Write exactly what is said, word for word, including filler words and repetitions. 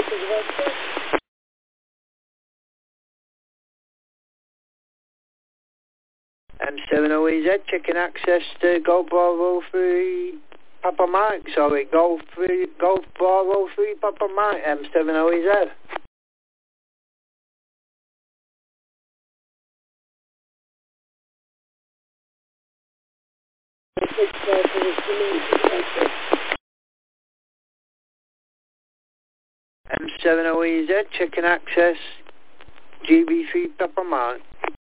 M seven O E Z, checking access to Golf Bravo three Papa Mike, sorry, Golf three, Golf Bravo three Papa Mike, M seven O E Z. M seven O E Z, checking access, G B three Papa Mike.